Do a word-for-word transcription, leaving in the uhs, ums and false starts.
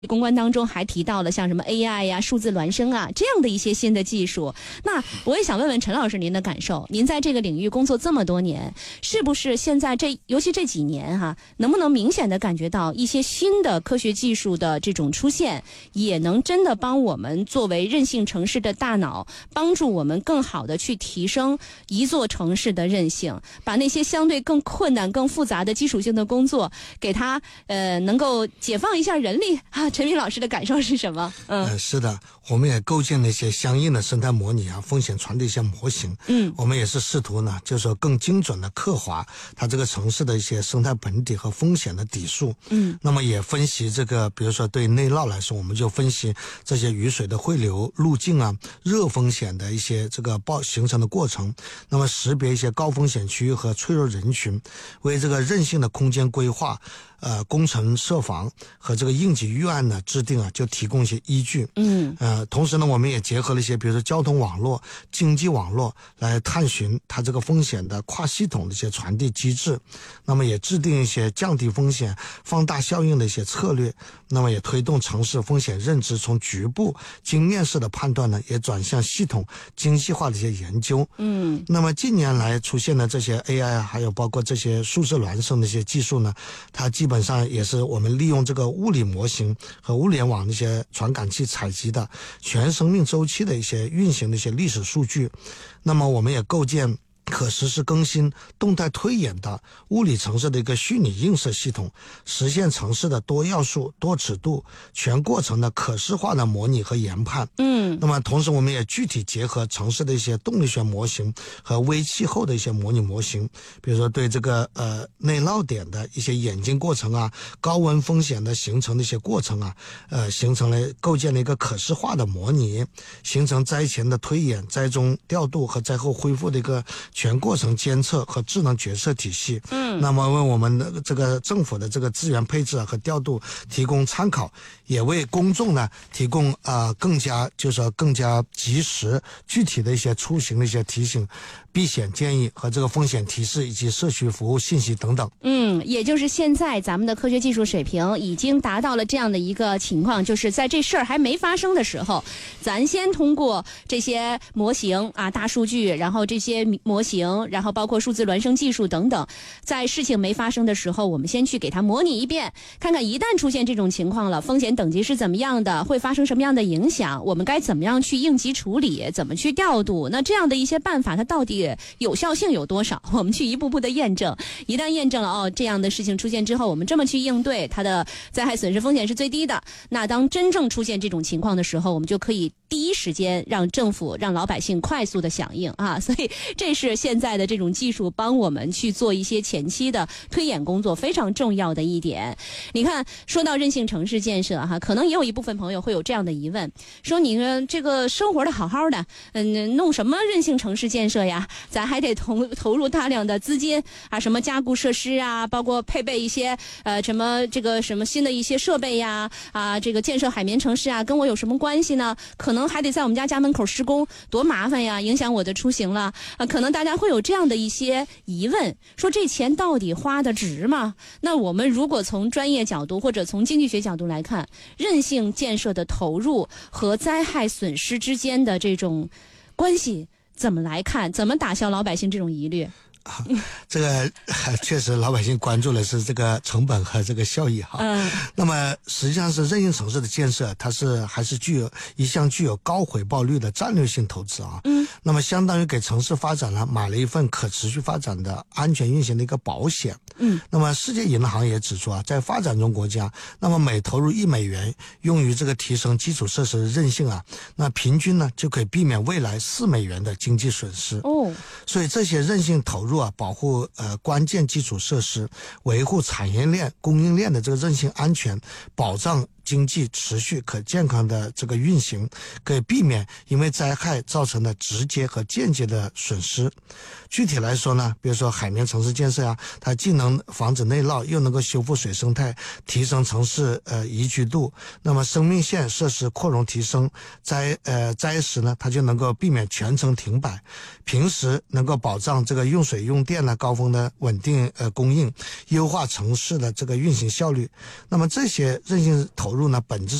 公关当中还提到了像什么 A I 呀、数字孪生啊这样的一些新的技术。那我也想问问陈老师您的感受，您在这个领域工作这么多年，是不是现在这尤其这几年哈、啊，能不能明显的感觉到一些新的科学技术的这种出现，也能真的帮我们作为韧性城市的大脑，帮助我们更好的去提升一座城市的韧性，把那些相对更困难、更复杂的基础性的工作，给它呃能够解放一下人力啊？陈明老师的感受是什么？嗯， 呃、是的，我们也构建了一些相应的生态模拟啊、风险传递一些模型。 嗯， 我们也是试图呢，就是说更精准的刻画它这个城市的一些生态本体和风险的底数。 嗯， 那么也分析这个，比如说对内涝来说，我们就分析这些雨水的汇流路径啊、热风险的一些这个爆形成的过程。那么识别一些高风险区域和脆弱人群，为这个韧性的空间规划。呃，工程设防和这个应急预案的制定啊，就提供一些依据。 嗯， 呃，同时呢，我们也结合了一些，比如说交通网络、经济网络，来探寻它这个风险的跨系统的一些传递机制。那么也制定一些降低风险、放大效应的一些策略。那么也推动城市风险认知从局部经验式的判断呢，也转向系统精细化的一些研究。 嗯， 那么近年来出现的这些 A I 还有包括这些数字孪生的一些技术呢，它基本上也是我们利用这个物理模型和物联网的一些传感器采集的全生命周期的一些运行的一些历史数据。那么我们也构建可实时更新、动态推演的物理城市的一个虚拟映射系统，实现城市的多要素、多尺度、全过程的可视化的模拟和研判。 嗯， 那么同时我们也具体结合城市的一些动力学模型和微气候的一些模拟模型，比如说对这个呃内涝点的一些演进过程啊、高温风险的形成的一些过程啊，呃，形成了构建了一个可视化的模拟，形成灾前的推演、灾中调度和灾后恢复的一个全过程监测和智能决策体系。 嗯， 那么为我们的这个政府的这个资源配置和调度提供参考，也为公众呢提供呃更加就是说更加及时具体的一些出行的一些提醒、避险建议和这个风险提示以及社区服务信息等等。 嗯，也就是现在咱们的科学技术水平已经达到了这样的一个情况，就是在这事儿还没发生的时候，咱先通过这些模型啊、大数据，然后这些模型，然后包括数字孪生技术等等，在事情没发生的时候，我们先去给它模拟一遍，看看一旦出现这种情况了，风险等级是怎么样的，会发生什么样的影响，我们该怎么样去应急处理，怎么去调度。那这样的一些办法它到底有效性有多少，我们去一步步的验证。一旦验证了哦，这样的事情出现之后，我们这么去应对，它的灾害损失风险是最低的。那当真正出现这种情况的时候，我们就可以第一时间让政府、让老百姓快速的响应啊。所以这是现在的这种技术帮我们去做一些前期的推演工作非常重要的一点。你看，说到韧性城市建设哈，可能也有一部分朋友会有这样的疑问，说你这个生活的好好的，嗯，弄什么韧性城市建设呀？咱还得投投入大量的资金啊，什么加固设施啊，包括配备一些呃什么这个什么新的一些设备呀，啊，这个建设海绵城市啊，跟我有什么关系呢？可能还得在我们家家门口施工，多麻烦呀，影响我的出行了啊。可能大家会有这样的一些疑问，说这钱到底花的值吗？那我们如果从专业角度或者从经济学角度来看，韧性建设的投入和灾害损失之间的这种关系怎么来看？怎么打消老百姓这种疑虑？ 啊，这个确实老百姓关注的是这个成本和这个效益哈。 嗯， 那么实际上是韧性城市的建设，它是还是具有一项具有高回报率的战略性投资啊。 嗯， 那么相当于给城市发展呢买了一份可持续发展的安全运行的一个保险。 嗯， 那么世界银行也指出啊，在发展中国家，那么每投入一美元用于这个提升基础设施的韧性啊，那平均呢就可以避免未来四美元的经济损失。 哦， 所以这些韧性投入啊，保护呃关键基础设施，维护产业链、供应链的这个韧性安全，保障经济持续可健康的这个运行，可以避免因为灾害造成的直接和间接的损失。具体来说呢，比如说海绵城市建设啊，它既能防止内涝，又能够修复水生态，提升城市呃宜居度。那么生命线设施扩容提升，灾呃灾时呢，它就能够避免全程停摆，平时能够保障这个用水用电呢高峰的稳定呃供应，优化城市的这个运行效率。那么这些韧性投投入呢，本质